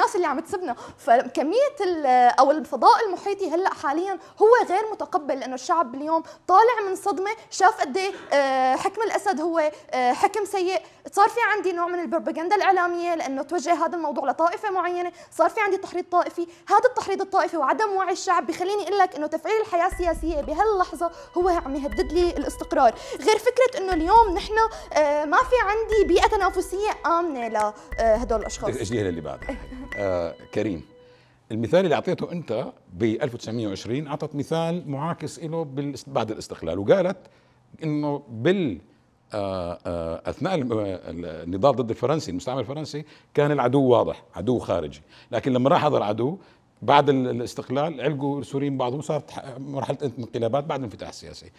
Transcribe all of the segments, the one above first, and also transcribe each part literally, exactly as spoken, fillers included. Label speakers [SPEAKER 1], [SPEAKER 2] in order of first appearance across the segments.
[SPEAKER 1] الناس اللي عم تسبنا. فكميه او الفضاء المحيطي هلا حاليا هو غير متقبل، لانه الشعب اليوم طالع من صدمه، شاف قد ايه حكم الاسد هو حكم سيء. صار في عندي نوع من البروباغندا الاعلاميه لانه توجه هذا الموضوع لطائفه معينه، صار في عندي تحريض طائفي. هذا التحريض الطائفي وعدم وعي الشعب بخليني اقول لك انه تفعيل الحياه السياسيه بهاللحظه هو عم يهدد لي الاستقرار. غير فكره انه اليوم نحن ما في عندي بيئه تنافسيه امنه لهدول الاشخاص.
[SPEAKER 2] اجي اللي بعدها. آه كريم، المثال اللي اعطيته انت ب ألف وتسعمئة وعشرين اعطت مثال معاكس له بعد الاستقلال، وقالت انه بال آه آه اثناء النضال ضد الفرنسي المستعمر الفرنسي كان العدو واضح، عدو خارجي، لكن لما راح هذا العدو بعد الاستقلال علقوا السوريين بعضهم، صارت مرحله انقلابات بعد الانفتاح السياسي.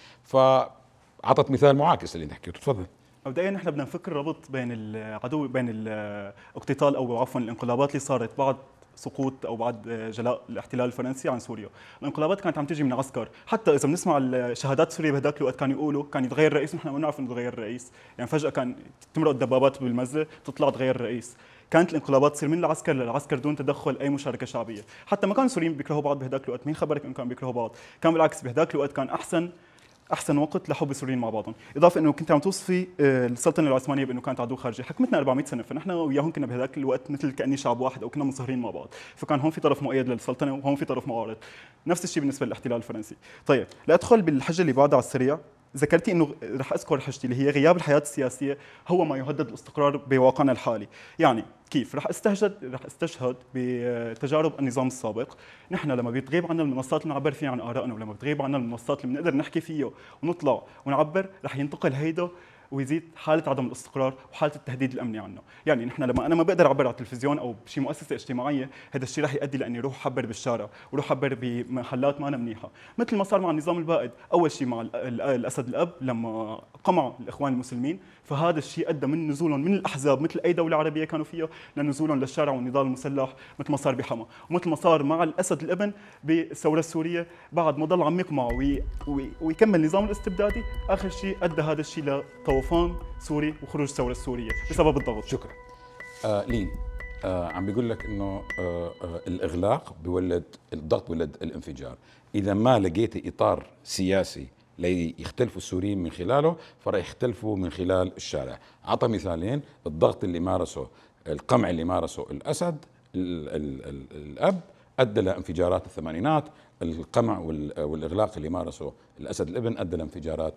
[SPEAKER 2] فاعطت مثال معاكس اللي نحكيه. تفضل.
[SPEAKER 3] مبدئيا نحن بدنا نفكر ربط بين العدو بين الاقتتال او عفوا الانقلابات اللي صارت بعد سقوط او بعد جلاء الاحتلال الفرنسي عن سوريا. الانقلابات كانت عم تجي من عسكر، حتى اذا بنسمع الشهادات سوريا بهداك الوقت كانوا يقولوا كان يتغير الرئيس، نحن ما بنعرف انه يتغير الرئيس، يعني فجاه كان تمرق الدبابات بالمزه تطلع تغير الرئيس. كانت الانقلابات تصير من العسكر للعسكر دون تدخل اي مشاركه شعبيه، حتى ما كانوا السوريين بيكرهوا بعض بهداك الوقت، مين خبرك انه كانوا بيكرهوا بعض؟ كان بالعكس بهداك الوقت كان احسن احسن وقت لحب السوريين مع بعضهم، اضافه انه كنت عم توصفي السلطنه العثمانيه بانه كانت عدو خارجي، حكمتنا أربعمئة سنه، فنحن وياهم كنا بهذاك الوقت مثل كاني شعب واحد او كنا منصهرين مع بعض، فكان هون في طرف مؤيد للسلطنه وهون في طرف معارض. نفس الشيء بالنسبه للاحتلال الفرنسي. طيب لادخل بالحجه اللي بعدها على السريع، ذكرتي انه رح اذكر حجتي اللي هي غياب الحياه السياسيه هو ما يهدد الاستقرار بواقعنا الحالي. يعني كيف رح استشهد رح استشهد بتجارب النظام السابق. نحن لما بتغيب عنا المنصات اللي نعبر فيها عن ارائنا، ولما بتغيب عنا المنصات اللي بنقدر نحكي فيها ونطلع ونعبر، رح ينتقل هيدا ويزيد حاله عدم الاستقرار وحاله التهديد الامني عنا. يعني نحن لما انا ما بقدر اعبر على التلفزيون او بشي مؤسسه اجتماعيه، هذا الشيء رح يؤدي لاني اروح احبر بالشارع وروح احبر بمحلات ما أنا منيحه، مثل ما صار مع النظام البائد. اول شيء مع الاسد الاب لما قمع الاخوان المسلمين، فهذا الشيء ادى من نزولهم من الاحزاب مثل اي دوله عربيه كانوا فيها لنزولهم للشارع والنضال المسلح، مثل ما صار بحما، ومثل ما صار مع الاسد الابن بالثوره السوريه، بعد ما ضل عم يقمع وي وي ويكمل النظام الاستبدادي، اخر شيء ادى هذا الشيء لطوفان سوري وخروج الثوره السوريه بسبب الضغط.
[SPEAKER 2] شكرا. آه لين، آه عم بيقول لك انه آه آه الاغلاق بيولد الضغط، بيولد الانفجار. اذا ما لقيتي اطار سياسي ليختلفوا السوريين من خلاله، فرح يختلفوا من خلال الشارع. اعطى مثالين: الضغط اللي مارسه، القمع اللي مارسه الاسد ال ال ال الاب ادى لانفجارات الثمانينات، القمع والاغلاق اللي مارسه الاسد الابن ادى لانفجارات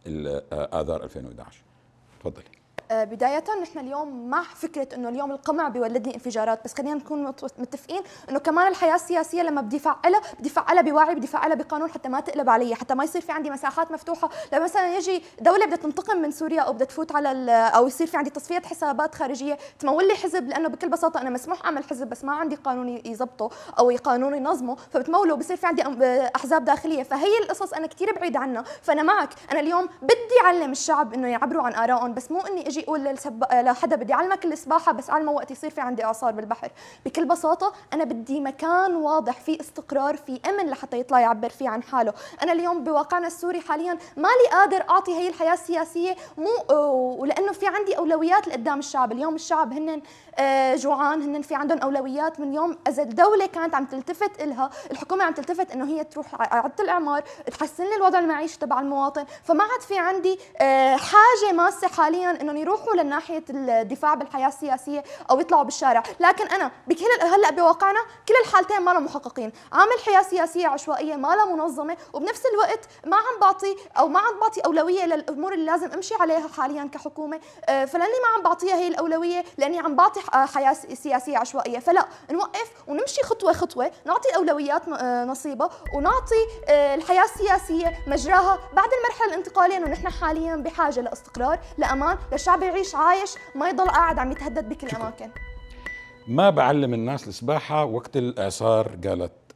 [SPEAKER 2] اذار ألفين وأحد عشر. تفضلي.
[SPEAKER 1] بداية نحن اليوم مع فكرة انه اليوم القمع بيولد لي انفجارات، بس خلينا نكون متفقين انه كمان الحياة السياسية لما بدي فعلها بدي فعلها بوعي، بدي فعلها بقانون حتى ما تقلب علي، حتى ما يصير في عندي مساحات مفتوحة. لما مثلا يجي دولة بدها تنتقم من سوريا او بدها تفوت على او يصير في عندي تصفية حسابات خارجية تمول لي حزب، لانه بكل بساطة انا مسموح اعمل حزب بس ما عندي قانون يضبطه او قانون ينظمه، فبتموله وبصير في عندي احزاب داخلية. فهي القصص انا كثير بعيد عنها. فانا معك، انا اليوم بدي اعلم الشعب انه يعبروا عن ارائهم، بس مو اني اجي اقول للسب... لحدا بدي اعلمك السباحه بس علمه وقت يصير في عندي اعصار بالبحر. بكل بساطه انا بدي مكان واضح فيه استقرار، فيه امن لحتى يطلع يعبر فيه عن حاله. انا اليوم بواقعنا السوري حاليا مالي قادر اعطي هي الحياه السياسيه، مو ولانه في عندي اولويات لقدام الشعب. اليوم الشعب هن جوعان، هن في عندهم اولويات من يوم اذا الدوله كانت عم تلتفت لها، الحكومه عم تلتفت انه هي تروح اعاده الاعمار، تحسن لي الوضع المعيشي تبع المواطن، فما عاد في عندي حاجه ماسه حاليا انهم يروحوا لناحيه الدفاع بالحياه السياسيه او يطلعوا بالشارع. لكن انا بكل هلا بواقعنا كل الحالتين ما لهم محققين، عامل حياه سياسيه عشوائيه ما لها منظمه، وبنفس الوقت ما عم بعطي او ما عم بعطي اولويه للامور اللي لازم امشي عليها حاليا كحكومه. فلاني ما عم بعطيها هي الاولويه لاني عم بعطي حياه سياسيه عشوائيه. فلا نوقف ونمشي خطوه خطوه، نعطي الاولويات نصيبها ونعطي الحياه السياسيه مجراها بعد المرحله الانتقاليه، انه نحن حاليا بحاجه لاستقرار، لامان، للشعب يعيش عايش، ما يضل قاعد عم يتهدد بكل الاماكن.
[SPEAKER 2] ما بعلم الناس السباحه وقت الاعصار، قالت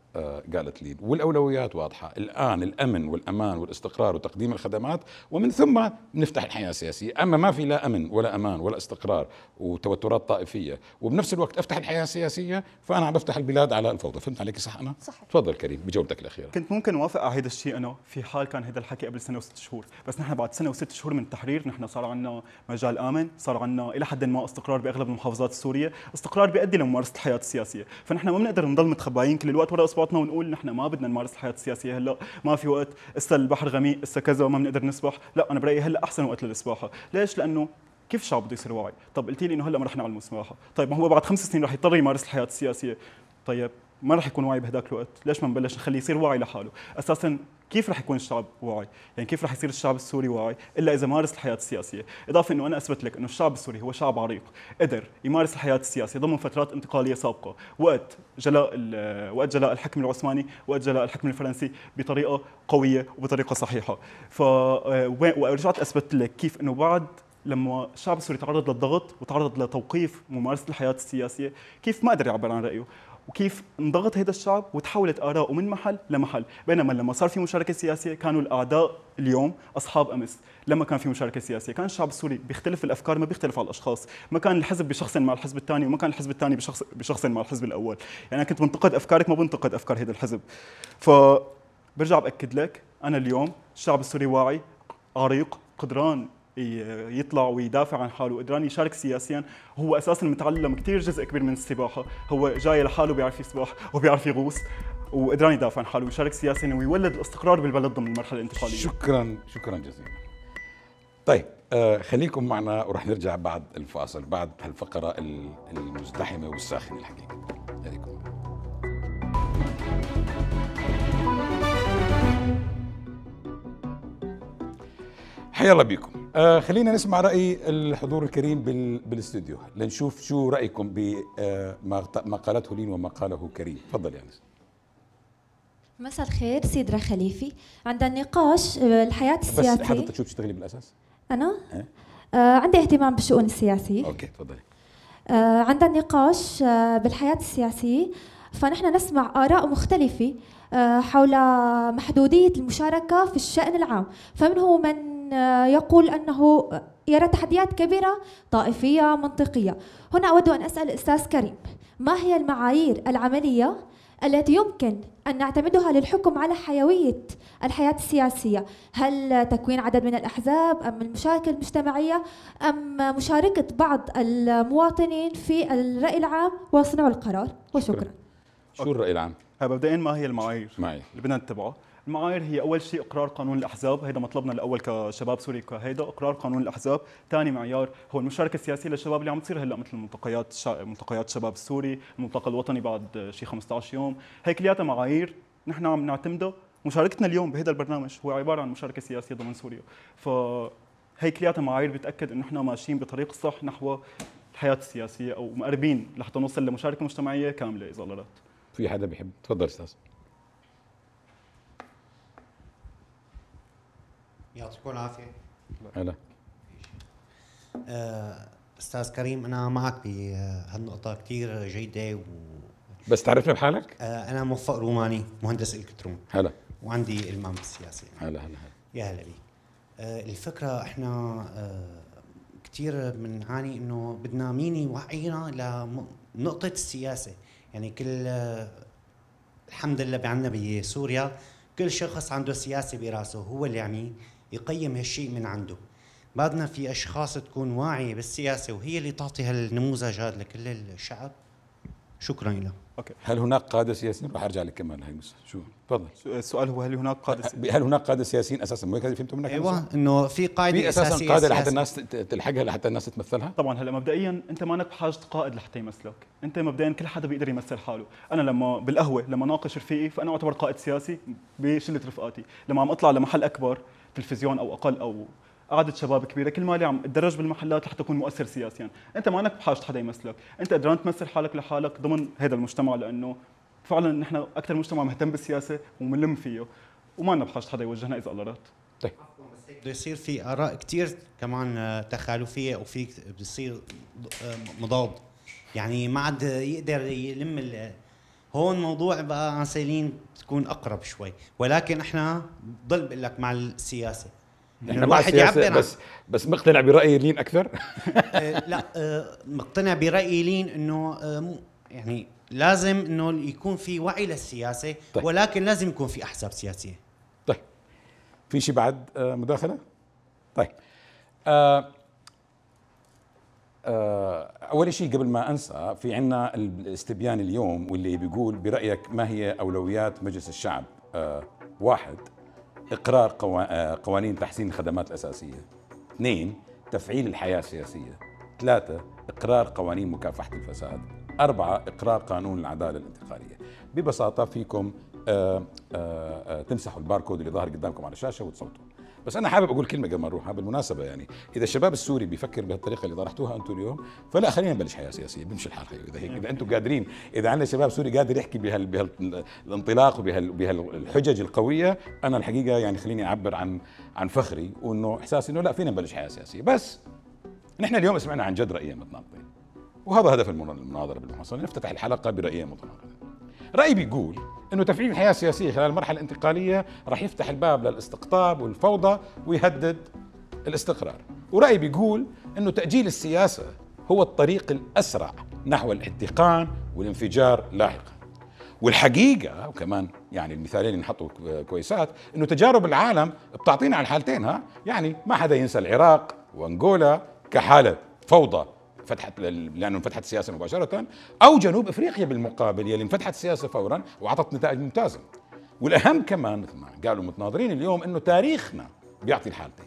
[SPEAKER 2] آه، قالت لين، والأولويات واضحة الآن، الأمن والأمان والاستقرار وتقديم الخدمات، ومن ثم نفتح الحياة السياسية. أما ما في لا أمن ولا أمان ولا استقرار وتوترات طائفية وبنفس الوقت أفتح الحياة السياسية، فأنا عم بفتح البلاد على الفوضى. فهمت عليك صح أنا؟
[SPEAKER 1] صحيح.
[SPEAKER 2] تفضل كريم بجولتك الأخيرة.
[SPEAKER 3] كنت ممكن اوافق على هذا الشيء انا في حال كان هذا الحكي قبل سنه وست شهور، بس نحن بعد سنه وست شهور من التحرير نحن صار عندنا مجال امن، صار عندنا الى حد ما استقرار باغلب المحافظات السوريه، استقرار بيؤدي لممارسه الحياه السياسيه، فنحن ما بنقدر نضل متخباين كل الوقت ورا اصبعتنا ونقول نحن ما بدنا نمارس الحياه السياسيه هلا، ما في وقت، اسا البحر غميق، اسا كذا ما بنقدر نسبح، لا انا برايي هلا احسن وقت للسباحه، ليش؟ لانه كيف الشعب بده يصير واعي؟ طب قلتي لي انه هلا ما رح نعلم السباحه، طيب ما هو بعد خمس سنين رح يضطر يمارس الحياه السياسيه، طيب ما رح يكون واعي بهداك الوقت، ليش ما نبلش نخليه يصير واعي لحاله؟ اساسا كيف رح يكون الشعب واعي؟ يعني كيف رح يصير الشعب السوري واعي الا اذا مارس الحياه السياسيه، اضافه انه انا اثبت لك انه الشعب السوري هو شعب عريق، قدر يمارس الحياه السياسيه ضمن فترات انتقاليه سابقه، وقت جلاء وقت جلاء الحكم العثماني، وقت جلاء الحكم الفرنسي بطريقه قويه وبطريقه صحيحه، ف ورجعت اثبت لك كيف انه بعد لما الشعب السوري تعرض للضغط وتعرض لتوقيف ممارسه الحياه السياسيه، كيف ما قدر يعبر عن رايه، وكيف انضغط هذا الشعب وتحولت آراءه من محل لمحل، بينما لما صار في مشاركة سياسية كانوا الأعداء اليوم أصحاب أمس، لما كان في مشاركة سياسية كان الشعب السوري بيختلف الأفكار، ما بيختلف على الأشخاص، ما كان الحزب بشخص مع الحزب الثاني وما كان الحزب الثاني بشخص بشخص مع الحزب الأول، يعني أنا كنت بنتقد أفكارك ما بنتقد أفكار هذا الحزب، فبرجع بأكد لك أنا اليوم الشعب السوري واعي، عريق، قدران يطلع ويدافع عن حاله وقدران يشارك سياسيا، هو اساسا متعلم كثير جزء كبير من السباحه، هو جاي لحاله بيعرف يسبح وبيعرف يغوص وقدران يدافع عن حاله ويشارك سياسيا ويولد الاستقرار بالبلد ضمن المرحله الانتقاليه.
[SPEAKER 2] شكرا شكرا جزيلا. طيب آه خليكم معنا ورح نرجع بعد الفاصل، بعد هالفقره المزدحمه والساخنه الحقيقه. خليكم. حيا الله بكم. آه خلينا نسمع رأي الحضور الكريم بالاستوديو لنشوف شو رأيكم بما ما قالته لين وما قاله كريم. تفضل يا أنس.
[SPEAKER 4] مساء الخير سيدرا خليفي. عند النقاش الحياة السياسية.
[SPEAKER 2] بس حضرتك شو بتشتغلي بالأساس؟
[SPEAKER 4] أنا؟ أه؟ آه عندي اهتمام بالشؤون السياسية.
[SPEAKER 2] أوكي تفضلي.
[SPEAKER 4] آه عند النقاش آه بالحياة السياسية فنحن نسمع آراء مختلفة آه حول محدودية المشاركة في الشأن العام، فمنه من يقول أنه يرى تحديات كبيرة طائفية منطقية. هنا أود أن أسأل الأستاذ كريم، ما هي المعايير العملية التي يمكن أن نعتمدها للحكم على حيوية الحياة السياسية؟ هل تكوين عدد من الأحزاب أم المشاركة المجتمعية أم مشاركة بعض المواطنين في الرأي العام وصنع القرار؟ وشكرا.
[SPEAKER 2] شو الرأي العام؟
[SPEAKER 3] مبدئيا ما هي المعايير
[SPEAKER 2] معايير
[SPEAKER 3] اللي بدنا نتبعها؟ المعايير هي اول شيء اقرار قانون الاحزاب، هذا مطلبنا الاول كشباب سوري، كهيدا اقرار قانون الاحزاب. ثاني معيار هو المشاركه السياسيه للشباب اللي عم تصير هلا، مثل ملتقيات شا... ملتقيات الشباب السوري، الملتقى الوطني بعد شيء خمسة عشر يوم، هي كلياتها معايير نحن عم نعتمدها. مشاركتنا اليوم بهذا البرنامج هو عباره عن مشاركه سياسيه ضمن سوريا، فهي كلياتها معايير بتاكد انه نحن ماشيين بطريق الصح نحو الحياه السياسيه او مقربين لحتى نوصل لمشاركه مجتمعيه كامله اذا الله راد.
[SPEAKER 2] في حدا بيحب؟ تفضل استاذ.
[SPEAKER 5] يعطيكم العافية.
[SPEAKER 2] هلا.
[SPEAKER 5] أستاذ كريم، أنا معك بهالنقطة كثير جيدة. و...
[SPEAKER 2] بس تعرفنا بحالك؟
[SPEAKER 5] أنا موفق روماني، مهندس إلكترون.
[SPEAKER 2] هلا.
[SPEAKER 5] وعندي إلمام بالسياسة.
[SPEAKER 2] هلا هلا.
[SPEAKER 5] يا هلا بيك. الفكرة إحنا كثير بنعاني إنه بدنا مين يوعينا لنقطة السياسة، يعني كل الحمد لله بعنا بسوريا كل شخص عنده سياسة براسه، هو اللي يعني يقيم هالشيء من عنده. بدنا في أشخاص تكون واعية بالسياسة وهي اللي تعطي هالنموذج هذا لكل الشعب. شكرا لك.
[SPEAKER 2] اوكي. هل هناك قادة سياسيين؟ راح ارجع لك كمان هي شو تفضل.
[SPEAKER 3] السؤال هو هل هناك قادة سياسيين؟
[SPEAKER 2] هل هناك قادة سياسيين اساسا؟ مو هيك فهمتوا منك؟
[SPEAKER 5] ايوه انه في قاعدة
[SPEAKER 2] في اساسا قادة لحتى الناس تلحقها، لحتى الناس تتمثلها؟
[SPEAKER 3] طبعا. هلا مبدئيا انت مانك بحاجة قائد لحتى يمثلك، انت مبدئيا كل حدا بيقدر يمثل حاله. انا لما بالقهوة لما ناقش رفيقي فانا اعتبر قائد سياسي بشلة رفقاتي، لما عم اطلع لمحل اكبر تلفزيون او اقل او قعدة شباب كبيرة، كل مالي عم اتدرج بالمحلات لحتى تكون مؤثر سياسيا. انت مانك بحاجة حدا يمثلك، انت قدران تمثل حالك لحالك ضمن هذا المجتمع، لانه فعلا نحن اكثر مجتمع مهتم بالسياسة ومنلم فيه، وما لنا بحاجة حدا يوجهنا اذا الله راد.
[SPEAKER 2] طيب
[SPEAKER 5] بده يصير في اراء كثير كمان تخالفية، وفي بصير مضاد، يعني ما عاد يقدر يلم هون موضوع بقى عنسيلين تكون اقرب شوي، ولكن احنا ضل بقول لك مع السياسه.
[SPEAKER 2] احنا مع السياسه بس بس مقتنع براي لين اكثر.
[SPEAKER 5] آه لا آه مقتنع برايي لين انه آه يعني لازم انه يكون في وعي للسياسه. طيب. ولكن لازم يكون في احزاب سياسيه.
[SPEAKER 2] طيب في شيء بعد آه مداخله؟ طيب آه آه اول شيء قبل ما انسى، في عندنا الاستبيان اليوم واللي بيقول برايك ما هي اولويات مجلس الشعب؟ آه واحد، اقرار قوا... قوانين تحسين الخدمات الاساسيه. اثنين، تفعيل الحياه السياسيه. ثلاثه، اقرار قوانين مكافحه الفساد. أربعة، إقرار قانون العدالة الانتقالية. ببساطة فيكم آآ آآ تمسحوا الباركود اللي ظاهر قدامكم على الشاشة وتصوتوا. بس أنا حابب أقول كلمة قبل ما نروح بالمناسبة، يعني إذا الشباب السوري بيفكر بهالطريقة اللي طرحتوها أنتم اليوم، فلا خلينا نبلش حياة سياسية، بمشي الحال خير. إذا هيك إذا أنتم قادرين، إذا عندنا شباب سوري قادر يحكي بهال بهالانطلاق وبهال بهالحجج القوية، أنا الحقيقة يعني خليني أعبر عن عن فخري وإنه إحساسي إنه لا فينا نبلش حياة سياسية. بس نحن اليوم سمعنا عن جد رأيين متناقضين، وهذا هدف المناظرة بالمحصلة، نفتتح الحلقة برأيين متناقضين. رأي بيقول إنه تفعيل الحياة السياسية خلال المرحلة الانتقالية راح يفتح الباب للاستقطاب والفوضى ويهدد الاستقرار، ورأي بيقول إنه تأجيل السياسة هو الطريق الأسرع نحو الاحتقان والانفجار لاحقا. والحقيقة وكمان يعني المثالين اللي نحطوا كويسات، إنه تجارب العالم بتعطينا على الحالتين. ها يعني ما حدا ينسى العراق وأنغولا كحالة فوضى فتحت لانه انفتحت السياسه مباشره، او جنوب افريقيا بالمقابل يلي انفتحت السياسه فورا واعطت نتائج ممتازه. والاهم كمان مثل ما قالوا المتناظرين اليوم انه تاريخنا بيعطي الحالتين.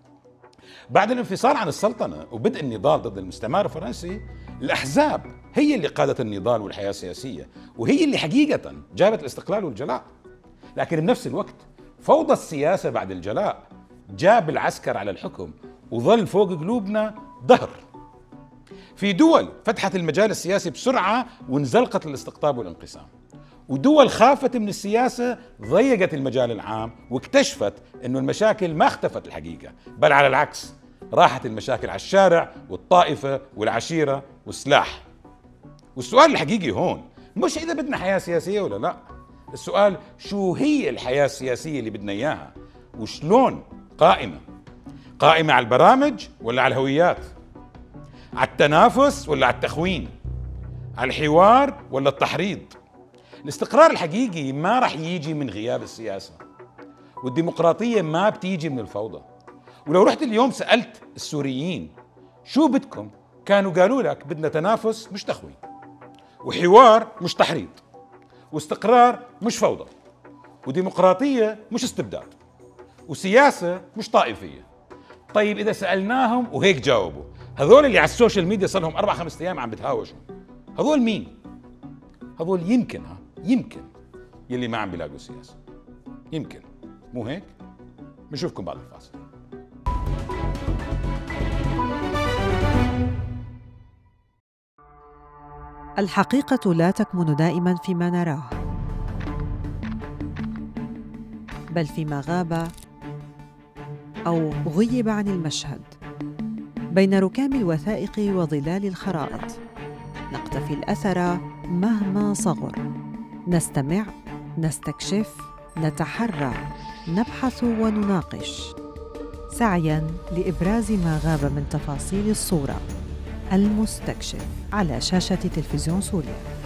[SPEAKER 2] بعد الانفصال عن السلطنه وبدء النضال ضد المستعمر الفرنسي، الاحزاب هي اللي قادت النضال والحياه السياسيه، وهي اللي حقيقه جابت الاستقلال والجلاء. لكن بنفس الوقت فوضى السياسه بعد الجلاء جاب العسكر على الحكم وظل فوق قلوبنا ظهر. في دول فتحت المجال السياسي بسرعة وانزلقت للاستقطاب والانقسام، ودول خافت من السياسة ضيقت المجال العام واكتشفت انه المشاكل ما اختفت الحقيقة، بل على العكس راحت المشاكل على الشارع والطائفة والعشيرة والسلاح. والسؤال الحقيقي هون مش إذا بدنا حياة سياسية ولا لا، السؤال شو هي الحياة السياسية اللي بدنا إياها وشلون قائمة؟ قائمة على البرامج ولا على الهويات؟ على التنافس ولا على التخوين؟ على الحوار ولا التحريض؟ الاستقرار الحقيقي ما رح يجي من غياب السياسة، والديمقراطية ما بتيجي من الفوضى. ولو رحت اليوم سألت السوريين شو بدكم، كانوا قالوا لك بدنا تنافس مش تخوين، وحوار مش تحريض، واستقرار مش فوضى، وديمقراطية مش استبداد، وسياسة مش طائفية. طيب إذا سألناهم وهيك جاوبوا، هذول اللي على السوشيال ميديا صار لهم أربع خمس أيام عم بتهاوشوا، هذول مين؟ هذول يمكن ها يمكن يلي ما عم بيلاقوا سياسة، يمكن مو هيك؟ بنشوفكم بعد الفاصل.
[SPEAKER 6] الحقيقة لا تكمن دائما فيما نراه، بل فيما غاب أو غيب عن المشهد. بين ركام الوثائق وظلال الخرائط نقتفي الأثر مهما صغر، نستمع، نستكشف، نتحرى، نبحث ونناقش، سعياً لإبراز ما غاب من تفاصيل الصورة. المستكشف على شاشة تلفزيون سوريا.